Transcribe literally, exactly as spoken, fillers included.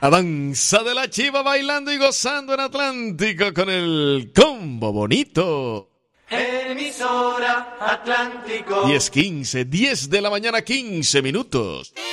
La danza de la chiva bailando y gozando en Atlántico con el combo bonito. Emisora Atlántico. diez quince, diez de la mañana, quince minutos.